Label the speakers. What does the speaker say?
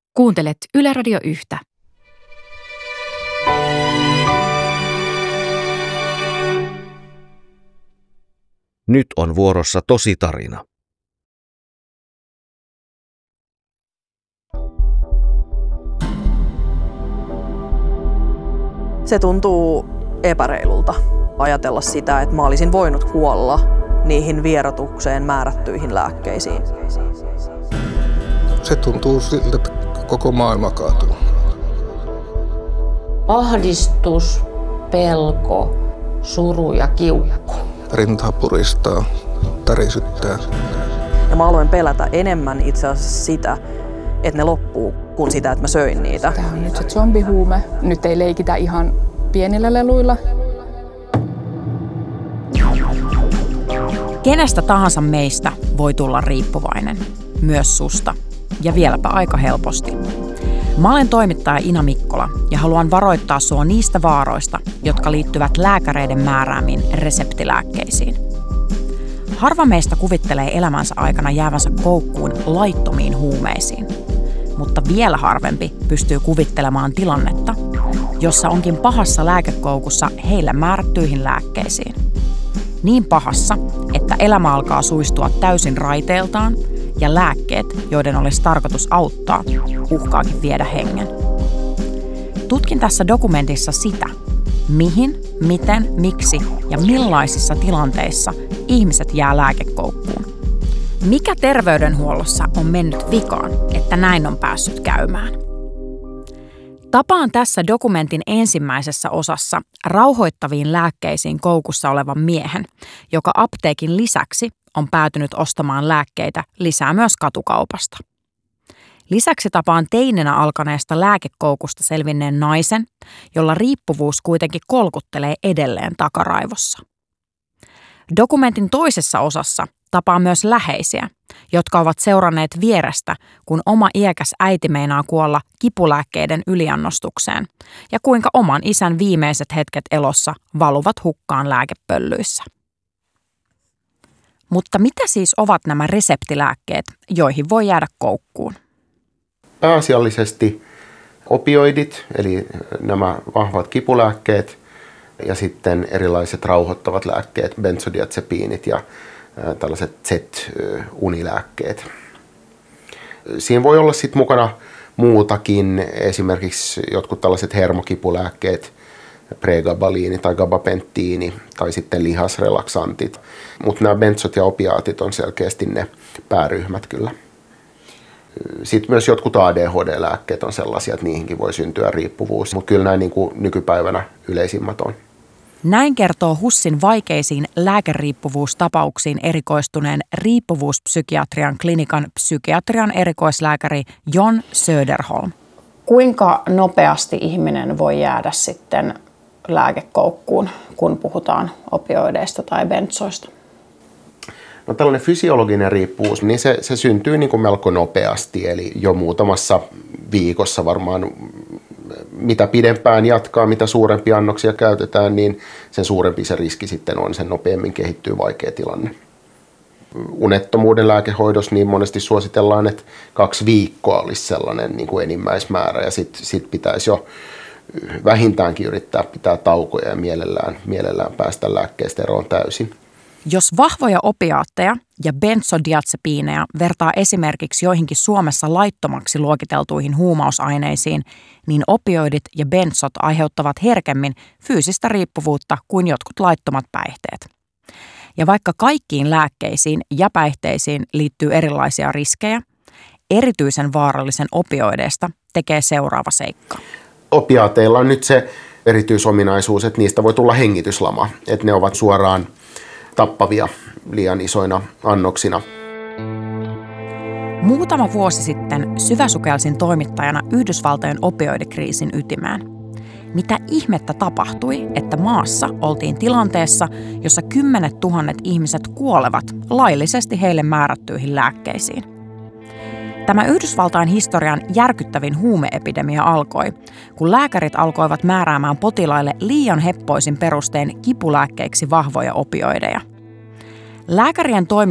Speaker 1: Kuuntelet Yle Radio 1.
Speaker 2: Nyt on vuorossa tositarina.
Speaker 3: Se tuntuu epäreilulta ajatella sitä, että mä olisin voinut kuolla niihin vierotukseen määrättyihin lääkkeisiin.
Speaker 4: Se tuntuu siltä, että koko maailma kaatuu.
Speaker 5: Ahdistus, pelko, suru ja kiukku.
Speaker 4: Rinta puristaa, tärisyttää.
Speaker 3: Ja mä aloin pelätä enemmän itse asiassa sitä, että ne loppuu, kuin sitä, että mä söin niitä.
Speaker 6: Tämä on nyt se zombihuume. Nyt ei leikitä ihan pienillä leluilla.
Speaker 1: Kenestä tahansa meistä voi tulla riippuvainen. Myös susta. Ja vieläpä aika helposti. Mä olen toimittaja Ina Mikkola ja haluan varoittaa sua niistä vaaroista, jotka liittyvät lääkäreiden määräämiin reseptilääkkeisiin. Harva meistä kuvittelee elämänsä aikana jäävänsä koukkuun laittomiin huumeisiin. Mutta vielä harvempi pystyy kuvittelemaan tilannetta, jossa onkin pahassa lääkekoukussa heille määrättyihin lääkkeisiin. Niin pahassa, että elämä alkaa suistua täysin raiteiltaan ja lääkkeet, joiden olisi tarkoitus auttaa, uhkaakin viedä hengen. Tutkin tässä dokumentissa sitä, mihin, miten, miksi ja millaisissa tilanteissa ihmiset jää lääkekoukkuun. Mikä terveydenhuollossa on mennyt vikaan, että näin on päässyt käymään? Tapaan tässä dokumentin ensimmäisessä osassa rauhoittaviin lääkkeisiin koukussa olevan miehen, joka apteekin lisäksi on päätynyt ostamaan lääkkeitä lisää myös katukaupasta. Lisäksi tapaan teinenä alkaneesta lääkekoukusta selvinneen naisen, jolla riippuvuus kuitenkin kolkuttelee edelleen takaraivossa. Dokumentin toisessa osassa tapaan myös läheisiä, jotka ovat seuranneet vierestä, kun oma iäkäs äiti meinaa kuolla kipulääkkeiden yliannostukseen ja kuinka oman isän viimeiset hetket elossa valuvat hukkaan lääkepöllyissä. Mutta mitä siis ovat nämä reseptilääkkeet, joihin voi jäädä koukkuun?
Speaker 7: Pääasiallisesti opioidit, eli nämä vahvat kipulääkkeet ja sitten erilaiset rauhoittavat lääkkeet, benzodiazepiinit ja tällaiset Z-unilääkkeet. Siinä voi olla sitten mukana muutakin, esimerkiksi jotkut tällaiset hermokipulääkkeet, pregabaliini tai gabapenttiini tai sitten lihasrelaksantit. Mutta nämä benzot ja opiaatit on selkeästi ne pääryhmät kyllä. Sitten myös jotkut ADHD-lääkkeet on sellaisia, että niihinkin voi syntyä riippuvuus, mutta kyllä näin niin kuin nykypäivänä yleisimmät on.
Speaker 1: Näin kertoo HUSin vaikeisiin lääkeriippuvuustapauksiin erikoistuneen riippuvuuspsykiatrian klinikan psykiatrian erikoislääkäri Jon Söderholm.
Speaker 5: Kuinka nopeasti ihminen voi jäädä sitten lääkekoukkuun, kun puhutaan opioideista tai bentsoista?
Speaker 7: No tällainen fysiologinen riippuvuus, niin se syntyy niin kuin melko nopeasti, eli jo muutamassa viikossa varmaan. Mitä pidempään jatkaa, mitä suurempia annoksia käytetään, niin sen suurempi se riski sitten on, sen nopeammin kehittyy vaikea tilanne. Unettomuuden lääkehoidossa niin monesti suositellaan, että 2 viikkoa olisi sellainen niin kuin enimmäismäärä ja sit pitäisi jo vähintäänkin yrittää pitää taukoja ja mielellään päästä lääkkeestä eroon täysin.
Speaker 1: Jos vahvoja opiaatteja ja benzodiazepiineja vertaa esimerkiksi joihinkin Suomessa laittomaksi luokiteltuihin huumausaineisiin, niin opioidit ja benzot aiheuttavat herkemmin fyysistä riippuvuutta kuin jotkut laittomat päihteet. Ja vaikka kaikkiin lääkkeisiin ja päihteisiin liittyy erilaisia riskejä, erityisen vaarallisen opioideista tekee seuraava seikka.
Speaker 7: Opiaateilla on nyt se erityisominaisuus, että niistä voi tulla hengityslama, että ne ovat suoraan tappavia liian isoina annoksina.
Speaker 1: Muutama vuosi sitten syväsukelsin toimittajana Yhdysvaltojen opioidikriisin ytimään. Mitä ihmettä tapahtui, että maassa oltiin tilanteessa, jossa 10 000 ihmiset kuolevat laillisesti heille määrättyihin lääkkeisiin? Tämä Yhdysvaltain historian järkyttävin huumeepidemia alkoi, kun lääkärit alkoivat määräämään potilaille liian heppoisin perustein kipulääkkeiksi vahvoja opioideja. Lääkärien